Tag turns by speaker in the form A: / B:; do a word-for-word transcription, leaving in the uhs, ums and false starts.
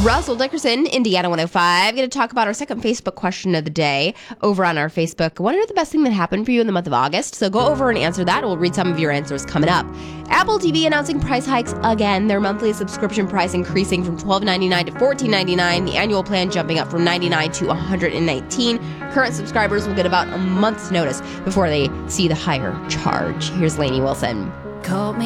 A: Russell Dickerson, Indiana one oh five, going to talk about our second Facebook question of the day over on our Facebook. What are the best thing that happened for you in the month of August? So go over and answer that. We'll read some of your answers coming up. Apple T V announcing price hikes again. Their monthly subscription price increasing from twelve ninety-nine to fourteen ninety-nine. The annual plan jumping up from ninety-nine to one hundred nineteen. Current subscribers will get about a month's notice before they see the higher charge. Here's Lainey Wilson.
B: Called me